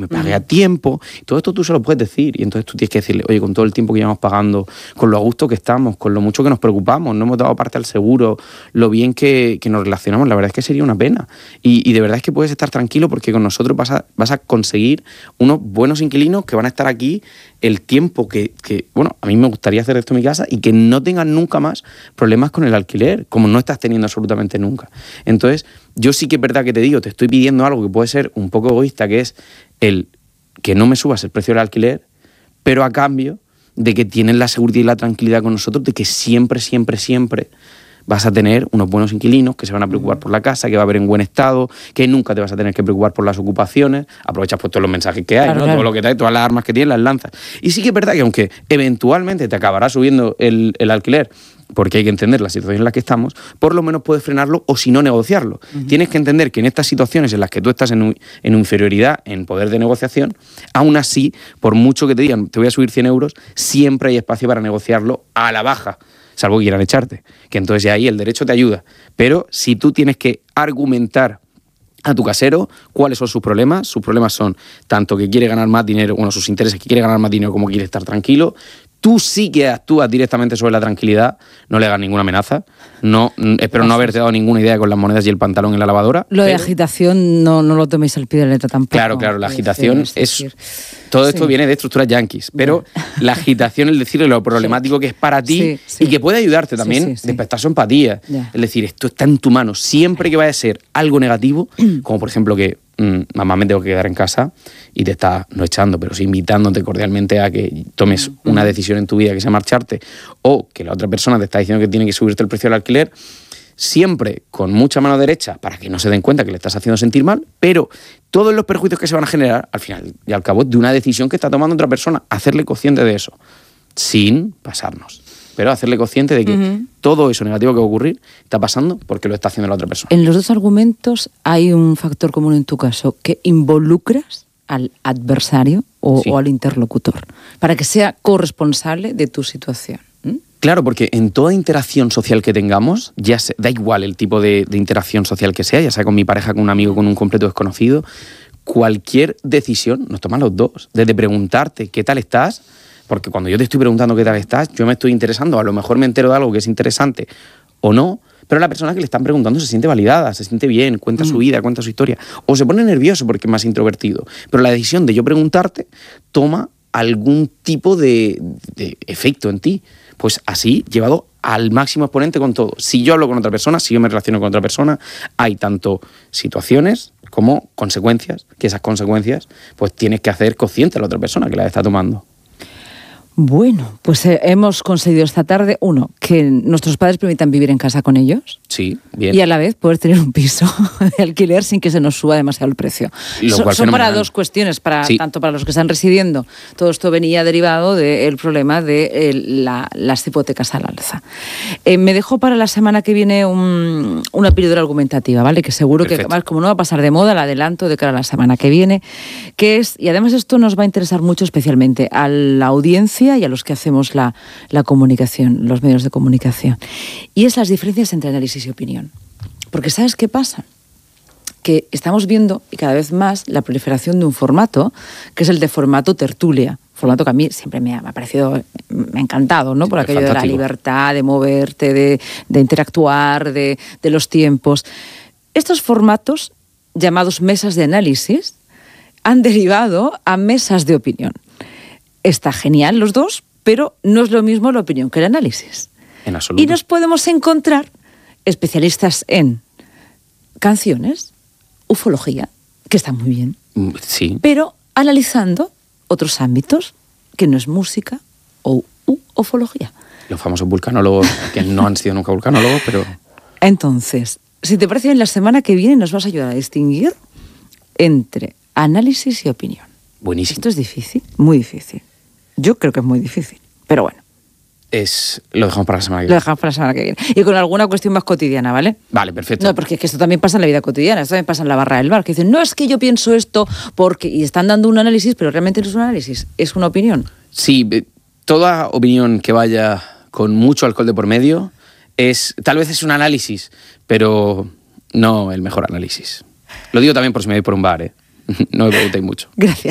me pague a tiempo. Todo esto tú se lo puedes decir y entonces tú tienes que decirle, oye, con todo el tiempo que llevamos pagando, con lo a gusto que estamos, con lo mucho que nos preocupamos, no hemos dado parte al seguro, lo bien que nos relacionamos, la verdad es que sería una pena. Y de verdad es que puedes estar tranquilo porque con nosotros vas a conseguir unos buenos inquilinos que van a estar aquí el tiempo que, bueno, a mí me gustaría hacer esto en mi casa y que no tengan nunca más problemas con el alquiler, como no estás teniendo absolutamente nunca. Entonces, yo sí que es verdad que te digo, te estoy pidiendo algo que puede ser un poco egoísta, que es el que no me subas el precio del alquiler, pero a cambio de que tienes la seguridad y la tranquilidad con nosotros de que siempre, siempre, siempre vas a tener unos buenos inquilinos que se van a preocupar por la casa, que va a haber en buen estado, que nunca te vas a tener que preocupar por las ocupaciones. Aprovechas pues todos los mensajes que hay, claro, ¿no? claro. Todo lo que trae, todas las armas que tienes las lanzas. Y sí que es verdad que aunque eventualmente te acabará subiendo el alquiler, porque hay que entender la situación en la que estamos, por lo menos puedes frenarlo o si no negociarlo. Tienes que entender que en estas situaciones en las que tú estás en inferioridad en poder de negociación, aún así, por mucho que te digan te voy a subir 100 euros, siempre hay espacio para negociarlo a la baja, salvo que quieran echarte, que entonces ya ahí el derecho te ayuda. Pero si tú tienes que argumentar a tu casero cuáles son sus problemas son tanto que quiere ganar más dinero, bueno, sus intereses, que quiere ganar más dinero como quiere estar tranquilo. Tú sí que actúas directamente sobre la tranquilidad, no le hagas ninguna amenaza, espero no haberte dado ninguna idea con las monedas y el pantalón en la lavadora. Lo de agitación no lo toméis al pie de la letra tampoco. Claro, la agitación es todo esto viene de estructuras yanquis, pero la agitación, es decirle lo problemático que es para ti y que puede ayudarte también, despertar su empatía. Es decir, esto está en tu mano. Siempre que vaya a ser algo negativo, como por ejemplo que mamá, me tengo que quedar en casa y te está, no echando, pero sí invitándote cordialmente a que tomes una decisión en tu vida que sea marcharte, o que la otra persona te está diciendo que tiene que subirte el precio del alquiler, siempre con mucha mano derecha para que no se den cuenta que le estás haciendo sentir mal, pero todos los perjuicios que se van a generar, al final y al cabo, de una decisión que está tomando otra persona, hacerle consciente de eso, sin pasarnos. Pero hacerle consciente de que todo eso negativo que va a ocurrir está pasando porque lo está haciendo la otra persona. En los dos argumentos hay un factor común en tu caso, que involucras al adversario o al interlocutor, para que sea corresponsable de tu situación. Claro, porque en toda interacción social que tengamos, da igual el tipo de interacción social que sea, ya sea con mi pareja, con un amigo, con un completo desconocido, cualquier decisión nos toman los dos. Desde preguntarte qué tal estás, porque cuando yo te estoy preguntando qué tal estás, yo me estoy interesando, a lo mejor me entero de algo que es interesante o no, pero la persona que le están preguntando se siente validada, se siente bien, cuenta su vida, cuenta su historia, o se pone nervioso porque es más introvertido. Pero la decisión de yo preguntarte toma algún tipo de efecto en ti. Pues así, llevado al máximo exponente con todo. Si yo hablo con otra persona, si yo me relaciono con otra persona, hay tanto situaciones como consecuencias, que esas consecuencias pues tienes que hacer consciente a la otra persona que la está tomando. Bueno, pues hemos conseguido esta tarde, uno, que nuestros padres permitan vivir en casa con ellos. Sí, bien. Y a la vez poder tener un piso de alquiler sin que se nos suba demasiado el precio. Son para dos cuestiones, tanto para los que están residiendo. Todo esto venía derivado del problema de las hipotecas al alza. Me dejo para la semana que viene una píldora argumentativa, ¿vale? Que seguro que, además, como no va a pasar de moda, la adelanto de cara a la semana que viene, que es, y además esto nos va a interesar mucho especialmente a la audiencia y a los que hacemos la comunicación, los medios de comunicación. Y es las diferencias entre análisis y opinión. Porque ¿sabes qué pasa? Que estamos viendo, y cada vez más, la proliferación de un formato, que es el de formato tertulia. Formato que a mí siempre me ha parecido, me ha encantado, ¿no? Por aquello fantástico. De la libertad, de moverte, de interactuar, de los tiempos. Estos formatos, llamados mesas de análisis, han derivado a mesas de opinión. Está genial los dos, pero no es lo mismo la opinión que el análisis. En absoluto. Y nos podemos encontrar especialistas en canciones, ufología, que está muy bien, sí, pero analizando otros ámbitos que no es música o ufología. Los famosos vulcanólogos, que no han sido nunca vulcanólogos, pero... Entonces, si te parece, en la semana que viene nos vas a ayudar a distinguir entre análisis y opinión. Buenísimo. Esto es difícil, muy difícil. Yo creo que es muy difícil, pero bueno. Lo dejamos para la semana que viene. Lo dejamos para la semana que viene. Y con alguna cuestión más cotidiana, ¿vale? Vale, perfecto. No, porque es que esto también pasa en la vida cotidiana, esto también pasa en la barra del bar, que dicen, no, es que yo pienso esto porque... Y están dando un análisis, pero realmente no es un análisis, es una opinión. Sí, toda opinión que vaya con mucho alcohol de por medio tal vez es un análisis, pero no el mejor análisis. Lo digo también por si me voy por un bar, ¿eh? No me preguntéis mucho. Gracias.